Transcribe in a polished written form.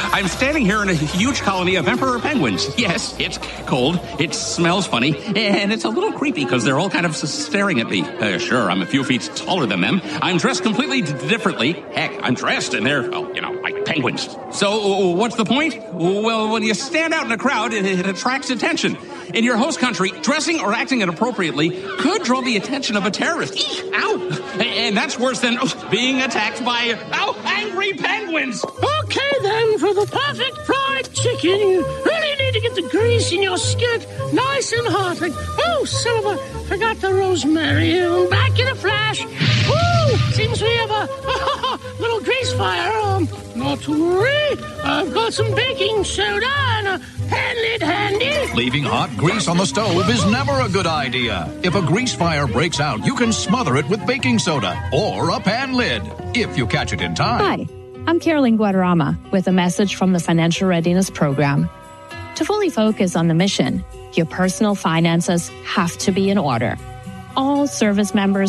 I'm standing here in a huge colony of emperor penguins. Yes, it's cold, it smells funny, and it's a little creepy because they're all kind of staring at me. Sure, I'm a few feet taller than them. I'm dressed completely differently. Heck, I'm dressed and they're, like penguins. So what's the point? Well, when you stand out in a crowd, it attracts attention. In your host country, dressing or acting inappropriately could draw the attention of a terrorist. Eek, ow! And that's worse than being attacked by, angry penguins! Okay, then, for the perfect fried chicken, you really need to get the grease in your skirt nice and hot. Son of a, forgot the rosemary. Back in a flash. Woo! Seems we have a little grease fire. Not to worry. I've got some baking soda and a pan lid handy. Leaving hot grease on the stove is never a good idea. If a grease fire breaks out, you can smother it with baking soda or a pan lid, if you catch it in time. Hi, I'm Carolyn Guadarrama with a message from the Financial Readiness Program. To fully focus on the mission, your personal finances have to be in order. All service members